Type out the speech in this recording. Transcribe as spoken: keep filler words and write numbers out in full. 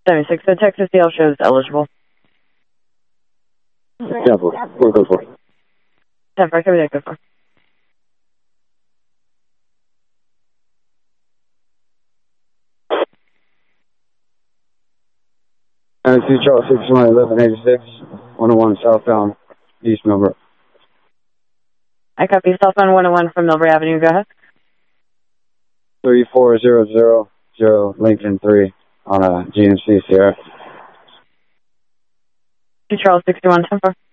seventy-six, the Texas D L shows eligible. Yeah, four. Four, go for. ten four, copy that, go for. I see Charles sixty-one, eleven eighty-six, one oh one southbound, East Millbrook. I copy southbound one oh one from Millbury Avenue, go ahead. three four zero zero zero Lincoln three on a G M C Sierra. To Charles sixty-one, ten four.